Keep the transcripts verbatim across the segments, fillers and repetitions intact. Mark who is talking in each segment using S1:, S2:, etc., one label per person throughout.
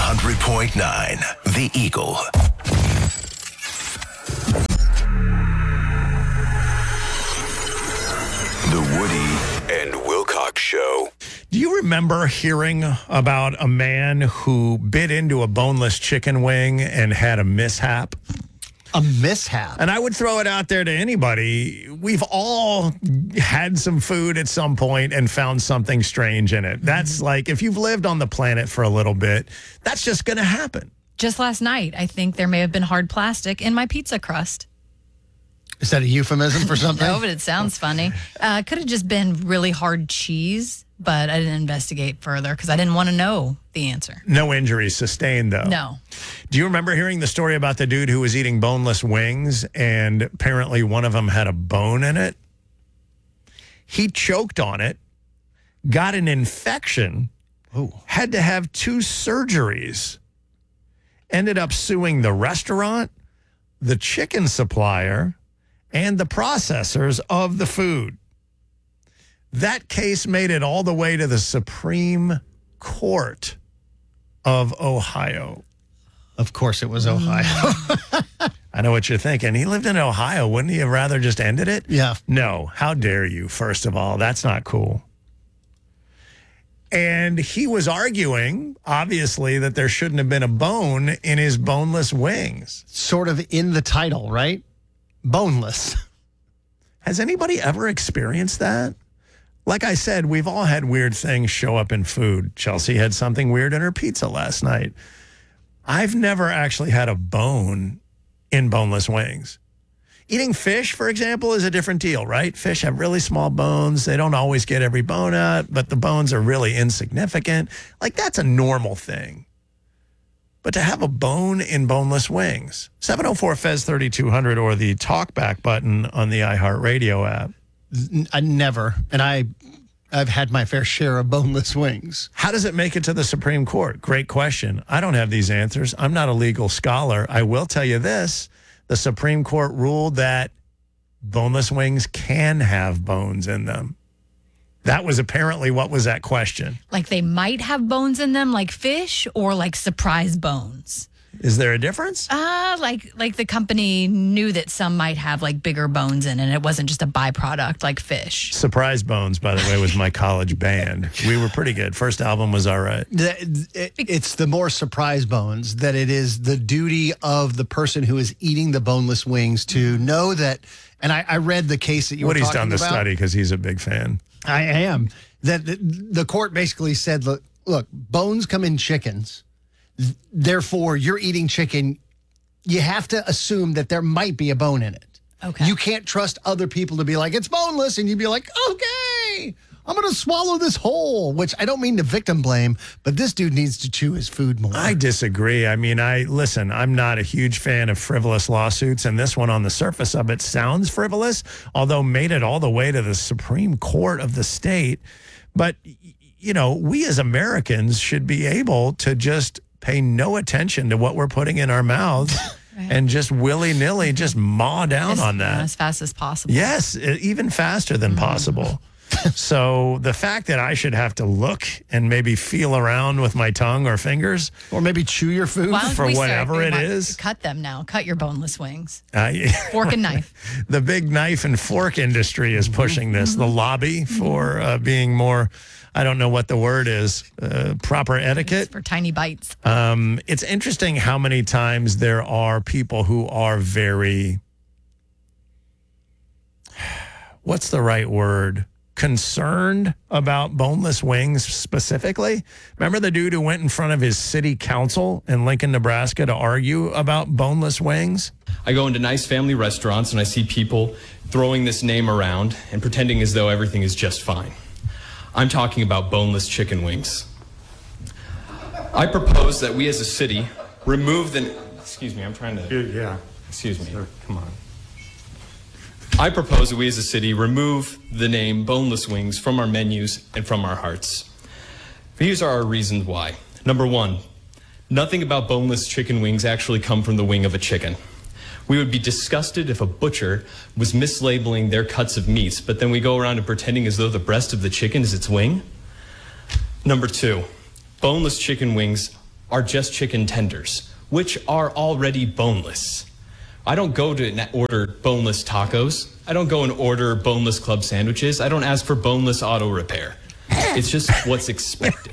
S1: hundred point nine, The Eagle. The Woody and Wilcox Show.
S2: Do you remember hearing about a man who bit into a boneless chicken wing and had a mishap?
S3: A mishap?
S2: And I would throw it out there to anybody. We've all had some food at some point and found something strange in it. That's like, if you've lived on the planet for a little bit, that's just going to happen.
S4: Just last night, I think there may have been hard plastic in my pizza crust.
S3: Is that a euphemism for something?
S4: No, but it sounds funny. Uh, could have just been really hard cheese, but I didn't investigate further because I didn't want to know the answer.
S2: No injuries sustained, though.
S4: No.
S2: Do you remember hearing the story about the dude who was eating boneless wings and apparently one of them had a bone in it? He choked on it, got an infection,
S3: Ooh.
S2: had to have two surgeries, ended up suing the restaurant, the chicken supplier, and the processors of the food. That case made it all the way to the Supreme Court of Ohio.
S3: Of course it was Ohio.
S2: I know what you're thinking. He lived in Ohio. Wouldn't he have rather just ended it?
S3: Yeah.
S2: No. How dare you, first of all? That's not cool. And he was arguing, obviously, that there shouldn't have been a bone in his boneless wings.
S3: Sort of in the title, right? Boneless.
S2: Has anybody ever experienced that? Like I said, we've all had weird things show up in food. Chelsea had something weird in her pizza last night. I've never actually had a bone in boneless wings. Eating fish, for example, is a different deal, right? Fish have really small bones. They don't always get every bone out, but the bones are really insignificant. Like, that's a normal thing. But to have a bone in boneless wings, seven oh four F E Z thirty-two hundred or the talkback button on the iHeartRadio app.
S3: I never. And I, I've had my fair share of boneless wings.
S2: How does it make it to the Supreme Court? Great question. I don't have these answers. I'm not a legal scholar. I will tell you this. The Supreme Court ruled that boneless wings can have bones in them. That was apparently what was that question.
S4: Like they might have bones in them, like fish, or like surprise bones.
S2: Is there a difference?
S4: Uh, like like the company knew that some might have like bigger bones in it, and it wasn't just a byproduct like fish.
S2: Surprise Bones, by the way, was my college band. We were pretty good. First album was all right.
S3: It's the more surprise bones that it is the duty of the person who is eating the boneless wings to know that, and I, I read the case that you
S2: Woody's
S3: were talking about.
S2: done the study because he's a big fan.
S3: I am. That the, the court basically said, look, look, bones come in chickens. Therefore, you're eating chicken. You have to assume that there might be a bone in it.
S4: Okay.
S3: You can't trust other people to be like, it's boneless. And you'd be like, okay, I'm going to swallow this whole, which I don't mean to victim blame, but this dude needs to chew his food more.
S2: I disagree. I mean, I listen, I'm not a huge fan of frivolous lawsuits, and this one on the surface of it sounds frivolous, although made it all the way to the Supreme Court of the state. But, you know, we as Americans should be able to just pay no attention to what we're putting in our mouths right. and just willy-nilly just maw down
S4: as,
S2: on that.
S4: As fast as possible.
S2: Yes, even faster than mm. possible. So the fact that I should have to look and maybe feel around with my tongue or fingers.
S3: Or maybe chew your food.
S2: For whatever it is.
S4: Cut them now. Cut your boneless wings.
S2: Uh,
S4: fork and knife.
S2: The big knife and fork industry is pushing this. Mm-hmm. The lobby for uh, being more, I don't know what the word is, uh, proper etiquette.
S4: It's for tiny bites.
S2: Um, it's interesting how many times there are people who are very, what's the right word? Concerned about boneless wings specifically. Remember the dude who went in front of his city council in Lincoln, Nebraska to argue about boneless wings?
S5: I go into nice family restaurants and I see people throwing this name around and pretending as though everything is just fine. I'm talking about boneless chicken wings. I propose that we as a city remove the... Excuse me, I'm trying to...
S2: Yeah.
S5: Excuse me. Sure. Come on. I propose that we as a city remove the name boneless wings from our menus and from our hearts. These are our reasons why. Number one, nothing about boneless chicken wings actually come from the wing of a chicken. We would be disgusted if a butcher was mislabeling their cuts of meats, but then we go around and pretending as though the breast of the chicken is its wing. Number two, boneless chicken wings are just chicken tenders, which are already boneless. I don't go to n- order boneless tacos. I don't go and order boneless club sandwiches. I don't ask for boneless auto repair. It's just what's expected.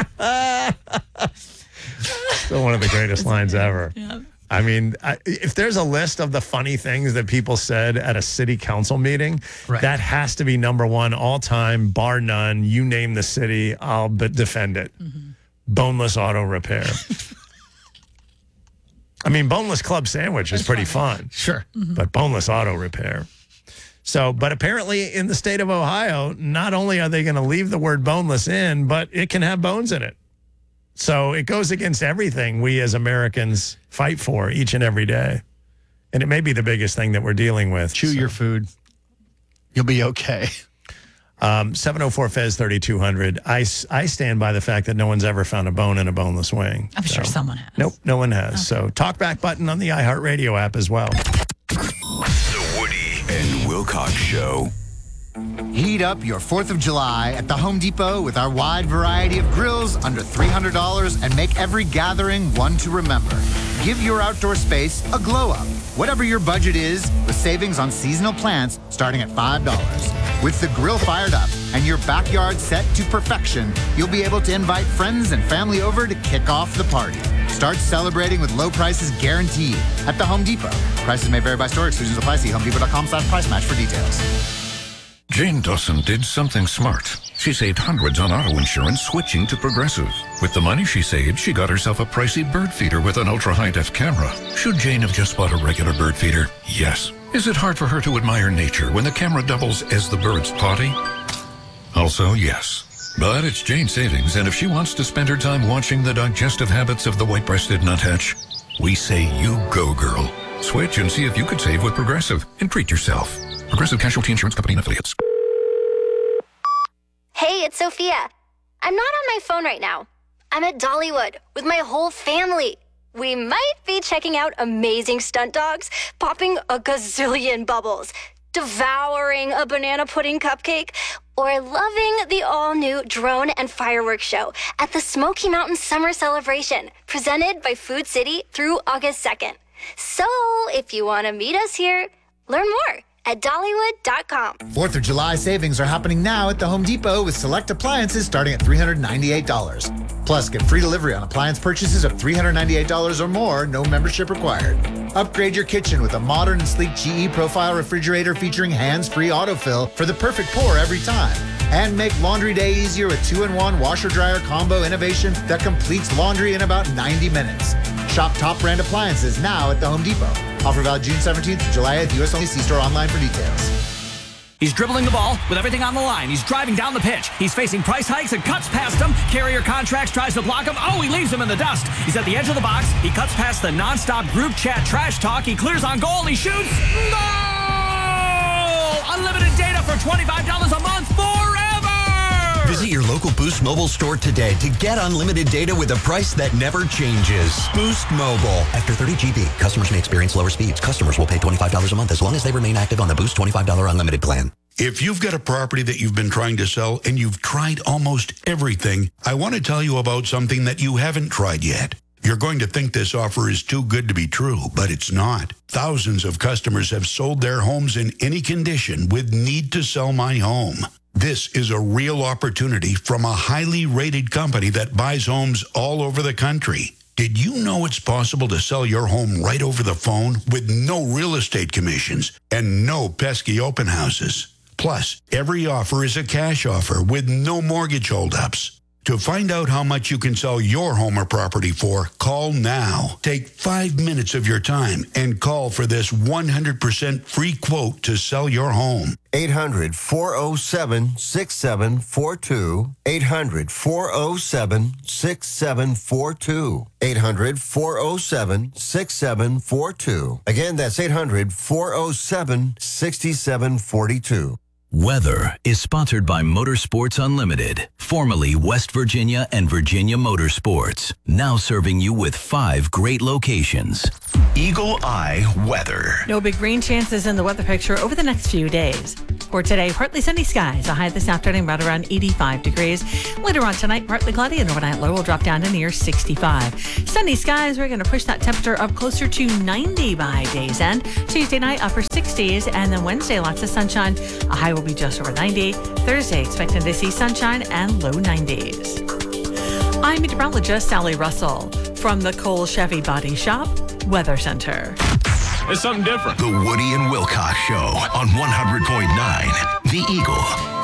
S2: Still one of the greatest lines ever.
S4: Yeah.
S2: I mean, I, if there's a list of the funny things that people said at a city council meeting,
S3: Right.
S2: that has to be number one all time, bar none. You name the city, I'll but defend it.
S4: Mm-hmm.
S2: Boneless auto repair. I mean, boneless club sandwich is pretty fun,
S3: Sure.
S2: but boneless auto repair. So, but apparently in the state of Ohio, not only are they going to leave the word boneless in, but it can have bones in it. So it goes against everything we as Americans fight for each and every day. And it may be the biggest thing that we're dealing with.
S3: Chew
S2: So,
S3: your food. You'll be okay.
S2: um, seven oh four Fez thirty-two hundred. I, s- I stand by the fact that no one's ever found a bone in a boneless wing.
S4: I'm sure
S2: So-
S4: someone has.
S2: Nope, no one has. So talkback button on the iHeartRadio app as well.
S1: The Woody and Wilcox Show.
S6: Heat up your fourth of July at the Home Depot with our wide variety of grills under three hundred dollars and make every gathering one to remember. Give your outdoor space a glow up. Whatever your budget is, with savings on seasonal plants starting at five dollars. With the grill fired up and your backyard set to perfection, you'll be able to invite friends and family over to kick off the party. Start celebrating with low prices guaranteed at the Home Depot. Prices may vary by store. Exclusions apply. See homedepot.com slash price match for details.
S7: Jane Dawson did something smart. She saved hundreds on auto insurance switching to Progressive. With the money she saved, she got herself a pricey bird feeder with an ultra-high-def camera. Should Jane have just bought a regular bird feeder? Yes. Is it hard for her to admire nature when the camera doubles as the bird's potty? Also, yes. But it's Jane's savings, and if she wants to spend her time watching the digestive habits of the white-breasted nuthatch, we say you go, girl. Switch and see if you could save with Progressive and treat yourself. Progressive Casualty Insurance Company and Affiliates.
S8: Hey, it's Sophia. I'm not on my phone right now. I'm at Dollywood with my whole family. We might be checking out amazing stunt dogs, popping a gazillion bubbles, devouring a banana pudding cupcake, or loving the all-new drone and fireworks show at the Smoky Mountain Summer Celebration, presented by Food City through August second. So, if you want to meet us here, learn more at Dollywood dot com.
S6: fourth of July savings are happening now at the Home Depot with select appliances starting at three hundred ninety-eight dollars. Plus, get free delivery on appliance purchases of three hundred ninety-eight dollars or more, no membership required. Upgrade your kitchen with a modern and sleek G E Profile refrigerator featuring hands-free autofill for the perfect pour every time. And make laundry day easier with two in one washer-dryer combo innovation that completes laundry in about ninety minutes. Shop top brand appliances now at the Home Depot. Offer valid June seventeenth to July eighth. U S only. See store online for details.
S9: He's dribbling the ball with everything on the line. He's driving down the pitch. He's facing price hikes and cuts past him. Carrier Contracts tries to block him. Oh, he leaves him in the dust. He's at the edge of the box. He cuts past the nonstop group chat trash talk. He clears on goal. He shoots. Goal! Unlimited data for twenty-five dollars a month forever.
S10: Visit your local Boost Mobile store today to get unlimited data with a price that never changes. Boost Mobile. After thirty G B, customers may experience lower speeds. Customers will pay twenty-five dollars a month as long as they remain active on the Boost twenty-five dollars unlimited plan.
S11: If you've got a property that you've been trying to sell and you've tried almost everything, I want to tell you about something that you haven't tried yet. You're going to think this offer is too good to be true, but it's not. Thousands of customers have sold their homes in any condition with Need to Sell My Home. This is a real opportunity from a highly rated company that buys homes all over the country. Did you know it's possible to sell your home right over the phone with no real estate commissions and no pesky open houses? Plus, every offer is a cash offer with no mortgage holdups. To find out how much you can sell your home or property for, call now. Take five minutes of your time and call for this one hundred percent free quote to sell your home.
S12: eight hundred, four oh seven, six seven four two. eight hundred, four oh seven, six seven four two. eight hundred, four oh seven, six seven four two. Again, that's eight hundred, four oh seven, six seven four two.
S13: Weather is sponsored by Motorsports Unlimited, formerly West Virginia and Virginia Motorsports, now serving you with five great locations.
S1: Eagle Eye Weather.
S14: No big rain chances in the weather picture over the next few days. For today, partly sunny skies. A high this afternoon about around eighty-five degrees. Later on tonight, partly cloudy and overnight low will drop down to near sixty-five. Sunny skies, we're going to push that temperature up closer to ninety by day's end. Tuesday night, upper sixties, and then Wednesday, lots of sunshine. A high will be just over ninety. Thursday, expecting to see sunshine and low nineties. I'm meteorologist Sally Russell from the Cole Chevy Body Shop Weather Center.
S7: It's something different. The Woody and Wilcox Show on one hundred point nine The Eagle.